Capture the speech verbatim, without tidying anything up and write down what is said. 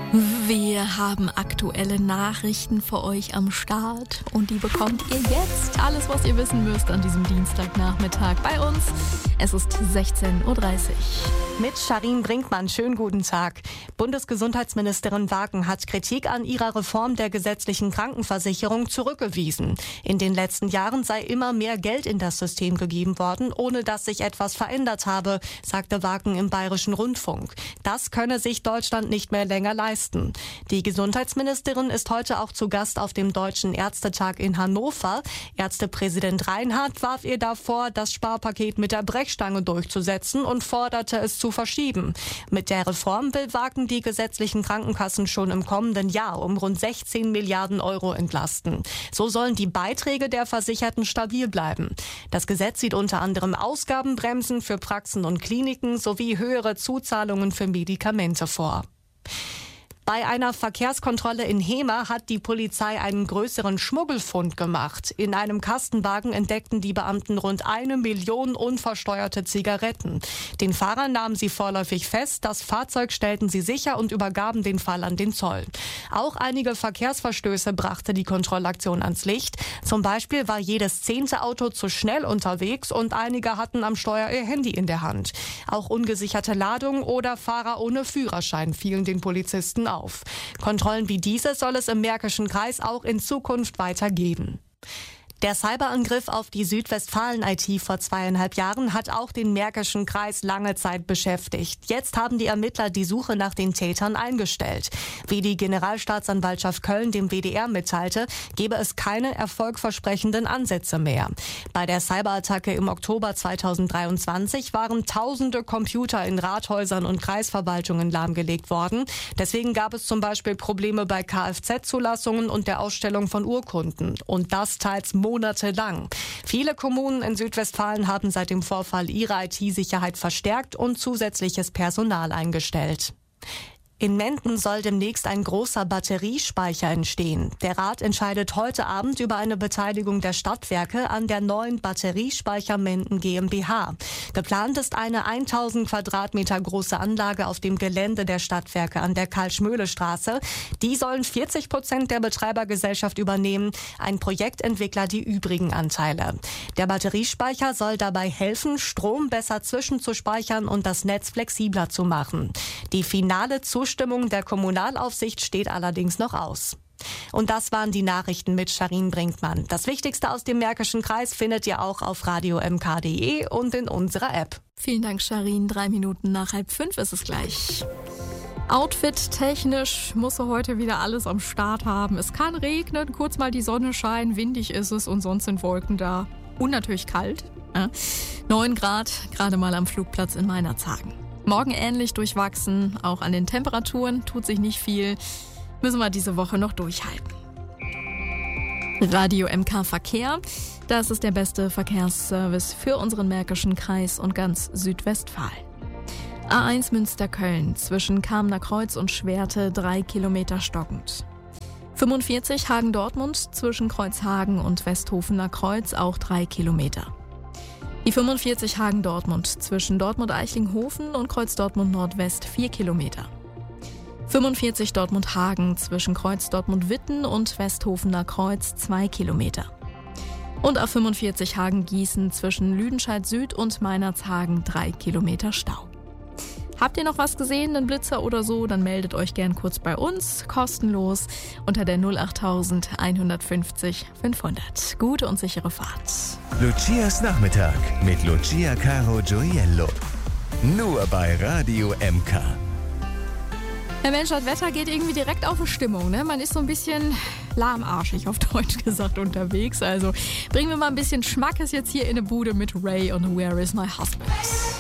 Wir haben aktuelle Nachrichten für euch am Start und die bekommt ihr jetzt. Alles, was ihr wissen müsst an diesem Dienstagnachmittag bei uns. Es ist sechzehn Uhr dreißig. Mit Sharin Brinkmann, schönen guten Tag. Bundesgesundheitsministerin Wagen hat Kritik an ihrer Reform der gesetzlichen Krankenversicherung zurückgewiesen. In den letzten Jahren sei immer mehr Geld in das System gegeben worden, ohne dass sich etwas verändert habe, sagte Wagen im Bayerischen Rundfunk. Das könne sich Deutschland nicht mehr länger leisten. Die Gesundheitsministerin ist heute auch zu Gast auf dem Deutschen Ärztetag in Hannover. Ärztepräsident Reinhardt warf ihr davor, das Sparpaket mit der Brechstange durchzusetzen und forderte es zu verschieben. Mit der Reform will Wagen die gesetzlichen Krankenkassen schon im kommenden Jahr um rund sechzehn Milliarden Euro entlasten. So sollen die Beiträge der Versicherten stabil bleiben. Das Gesetz sieht unter anderem Ausgabenbremsen für Praxen und Kliniken sowie höhere Zuzahlungen für Medikamente vor. Bei einer Verkehrskontrolle in Hemer hat die Polizei einen größeren Schmuggelfund gemacht. In einem Kastenwagen entdeckten die Beamten rund eine Million unversteuerte Zigaretten. Den Fahrer nahmen sie vorläufig fest, das Fahrzeug stellten sie sicher und übergaben den Fall an den Zoll. Auch einige Verkehrsverstöße brachte die Kontrollaktion ans Licht. Zum Beispiel war jedes zehnte Auto zu schnell unterwegs und einige hatten am Steuer ihr Handy in der Hand. Auch ungesicherte Ladungen oder Fahrer ohne Führerschein fielen den Polizisten auf. Kontrollen wie diese soll es im Märkischen Kreis auch in Zukunft weitergeben. Der Cyberangriff auf die Südwestfalen-I T vor zweieinhalb Jahren hat auch den Märkischen Kreis lange Zeit beschäftigt. Jetzt haben die Ermittler die Suche nach den Tätern eingestellt. Wie die Generalstaatsanwaltschaft Köln dem W D R mitteilte, gebe es keine erfolgversprechenden Ansätze mehr. Bei der Cyberattacke im Oktober zweitausenddreiundzwanzig waren tausende Computer in Rathäusern und Kreisverwaltungen lahmgelegt worden. Deswegen gab es zum Beispiel Probleme bei Kfz-Zulassungen und der Ausstellung von Urkunden. Und das teils monatelang. Viele Kommunen in Südwestfalen haben seit dem Vorfall ihre I T-Sicherheit verstärkt und zusätzliches Personal eingestellt. In Menden soll demnächst ein großer Batteriespeicher entstehen. Der Rat entscheidet heute Abend über eine Beteiligung der Stadtwerke an der neuen Batteriespeicher Menden GmbH. Geplant ist eine tausend Quadratmeter große Anlage auf dem Gelände der Stadtwerke an der Karl-Schmöhle-Straße. Die sollen vierzig Prozent der Betreibergesellschaft übernehmen, ein Projektentwickler die übrigen Anteile. Der Batteriespeicher soll dabei helfen, Strom besser zwischenzuspeichern und das Netz flexibler zu machen. Die finale Zustimmung Zustimmung der Kommunalaufsicht steht allerdings noch aus. Und das waren die Nachrichten mit Sharin Brinkmann. Das Wichtigste aus dem Märkischen Kreis findet ihr auch auf radio m k punkt d e und in unserer App. Vielen Dank, Sharin. Drei Minuten nach halb fünf ist es gleich. Outfit-technisch muss er heute wieder alles am Start haben. Es kann regnen, kurz mal die Sonne scheinen, windig ist es und sonst sind Wolken da. Und natürlich kalt. Ja. neun Grad, gerade mal am Flugplatz in Meinerzhagen. Morgen ähnlich durchwachsen, auch an den Temperaturen tut sich nicht viel. Müssen wir diese Woche noch durchhalten. Radio M K Verkehr, das ist der beste Verkehrsservice für unseren Märkischen Kreis und ganz Südwestfalen. A eins Münster-Köln zwischen Kamener Kreuz und Schwerte drei Kilometer stockend. fünfundvierzig Hagen-Dortmund zwischen Kreuzhagen und Westhofener Kreuz auch drei Kilometer. Die fünfundvierzig Hagen-Dortmund zwischen Dortmund-Eichlinghofen und Kreuz Dortmund-Nordwest vier Kilometer. fünfundvierzig Dortmund-Hagen zwischen Kreuz Dortmund-Witten und Westhofener Kreuz zwei Kilometer. Und A fünfundvierzig Hagen-Gießen zwischen Lüdenscheid Süd und Meinerzhagen drei Kilometer Stau. Habt ihr noch was gesehen, einen Blitzer oder so, dann meldet euch gern kurz bei uns, kostenlos, unter der null acht null eins fünf null fünf hundert. Gute und sichere Fahrt. Lucias Nachmittag mit Lucia Caro Gioiello. Nur bei Radio M K. Herr Mensch, das Wetter geht irgendwie direkt auf die Stimmung, ne? Man ist so ein bisschen lahmarschig, auf Deutsch gesagt, unterwegs. Also bringen wir mal ein bisschen Schmackes jetzt hier in die Bude mit Ray und Where is my husband?